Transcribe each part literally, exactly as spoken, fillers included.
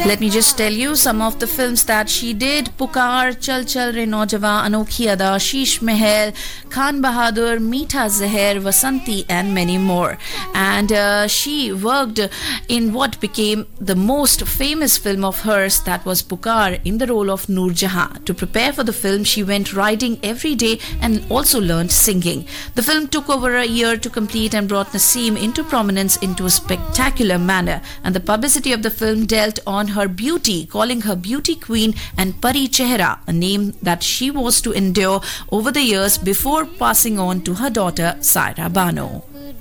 Let me just tell you some of the films that she did: Pukar, Chal Chal Re Naujawan, Anokhi Ada, Sheesh Mahal, Khan Bahadur, Meetha Zahar, Vasanti, and many more. And uh, she worked in what became the most famous film of hers, that was Pukar, in the role of Noor Jahan. To prepare for the film, she went riding every day and also learned singing. The film took over a year to complete and brought Naseem into prominence into a spectacular manner. And the publicity of the film dealt on her beauty, calling her beauty queen and Pari Chehra, a name that she was to endure over the years before passing on to her daughter Saira Bano.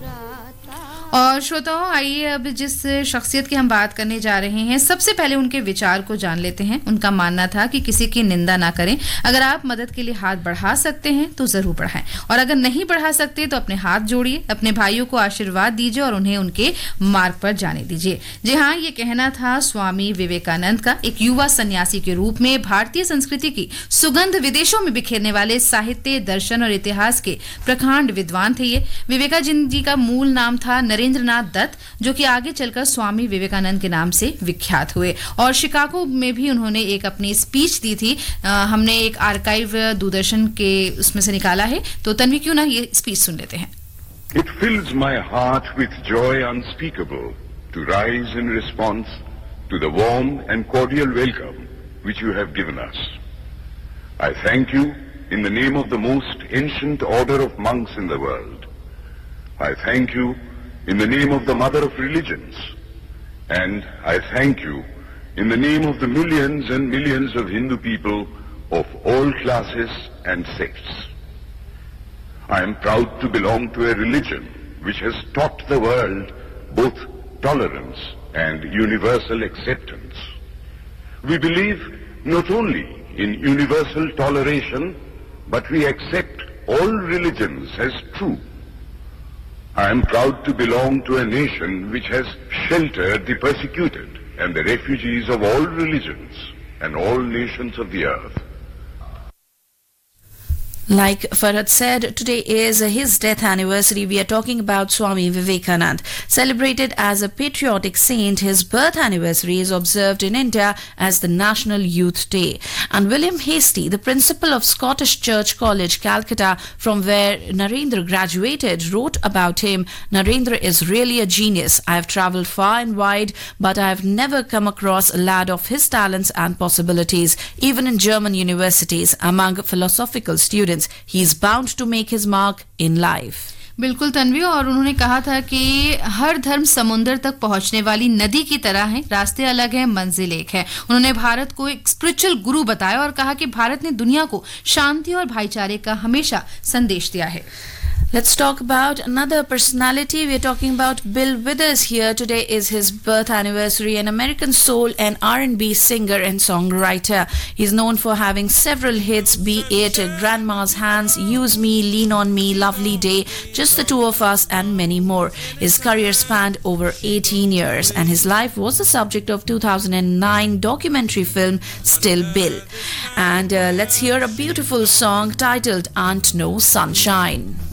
और श्रोताओं, आइए अब जिस शख्सियत की हम बात करने जा रहे हैं, सबसे पहले उनके विचार को जान लेते हैं। उनका मानना था कि किसी की निंदा ना करें, अगर आप मदद के लिए हाथ बढ़ा सकते हैं तो जरूर बढ़ाएं, और अगर नहीं बढ़ा सकते तो अपने हाथ जोड़िए, अपने भाइयों को आशीर्वाद दीजिए और उन्हें उनके मार्ग पर जाने दीजिए। जी हाँ, ये कहना था स्वामी विवेकानंद का। एक युवा सन्यासी के रूप में भारतीय संस्कृति की सुगंध विदेशों में बिखेरने वाले साहित्य, दर्शन और इतिहास के प्रकांड विद्वान थे ये। विवेकानंद जी का मूल नाम था नरेंद्रनाथ दत्त, जो कि आगे चलकर स्वामी विवेकानंद के नाम से विख्यात हुए, और शिकागो में भी उन्होंने एक अपनी स्पीच दी थी। आ, हमने एक आर्काइव दूरदर्शन के उसमें से निकाला है, तो तन्वी क्यों ना ये स्पीच सुन लेते हैं। It fills my heart with joy unspeakable to rise in response to the warm and cordial welcome which you have given us. I thank you in the name of the most ancient order of monks in the world. I thank you in the name of the mother of religions, and I thank you in the name of the millions and millions of Hindu people of all classes and sects. I am proud to belong to a religion which has taught the world both tolerance and universal acceptance. We believe not only in universal toleration, but we accept all religions as true. I am proud to belong to a nation which has sheltered the persecuted and the refugees of all religions and all nations of the earth. Like Farhad said, today is his death anniversary. We are talking about Swami Vivekanand. Celebrated as a patriotic saint, his birth anniversary is observed in India as the National Youth Day. And William Hastie, the principal of Scottish Church College, Calcutta, from where Narendra graduated, wrote about him: Narendra is really a genius. I have travelled far and wide, but I have never come across a lad of his talents and possibilities. Even in German universities, among philosophical students, he is bound to make his mark in life. बिल्कुल तन्वी, और उन्होंने कहा था कि हर धर्म समुंदर तक पहुंचने वाली नदी की तरह है, रास्ते अलग हैं, मंजिल एक है। उन्होंने भारत को एक स्पिरिचुअल गुरु बताया और कहा कि भारत ने दुनिया को शांति और भाईचारे का हमेशा संदेश दिया है। Let's talk about another personality. We're talking about Bill Withers here. Today is his birth anniversary. An American soul and R and B singer and songwriter. He's known for having several hits, be it Grandma's Hands, Use Me, Lean on Me, Lovely Day, Just the Two of Us, and many more. His career spanned over eighteen years, and his life was the subject of two thousand nine documentary film Still Bill. And uh, let's hear a beautiful song titled Aunt No Sunshine.